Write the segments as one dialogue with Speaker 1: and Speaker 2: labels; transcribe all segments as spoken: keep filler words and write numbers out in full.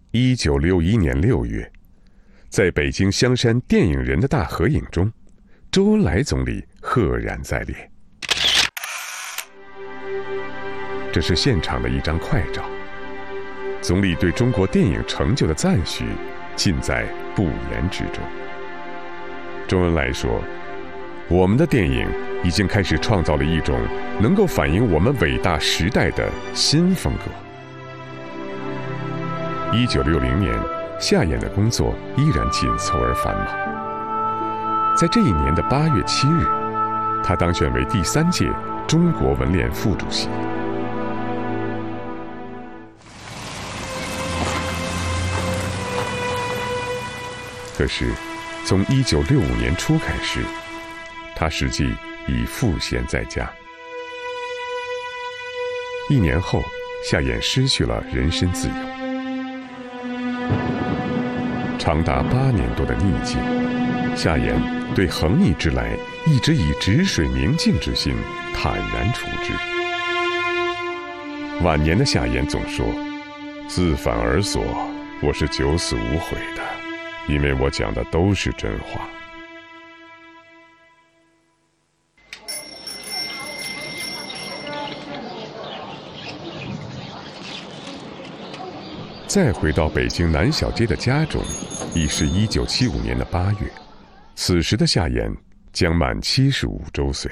Speaker 1: 一九六一年六月，在北京香山电影人的大合影中，周恩来总理赫然在列。这是现场的一张快照，总理对中国电影成就的赞许尽在不言之中。周恩来说，我们的电影已经开始创造了一种能够反映我们伟大时代的新风格。一九六零年，夏衍的工作依然紧凑而繁忙。在这一年的八月七日，他当选为第三届中国文联副主席。可是，从一九六五年初开始，他实际已赋闲在家。一年后，夏衍失去了人身自由。长达八年多的逆境，夏衍对横逆之来一直以止水明镜之心坦然处之。晚年的夏衍总说：“自反而所，我是九死无悔的，因为我讲的都是真话。”再回到北京南小街的家中，已是一九七五年的八月。此时的夏衍将满七十五周岁。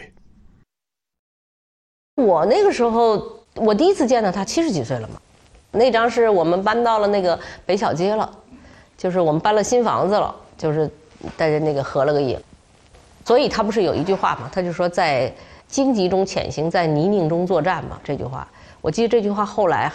Speaker 2: 我那个时候，我第一次见到他七十几岁了嘛。那张是我们搬到了那个北小街了，就是我们搬了新房子了，就是带着那个合了个影。所以他不是有一句话嘛，他就说在荆棘中潜行，在泥泞中作战嘛。这句话，我记得这句话后来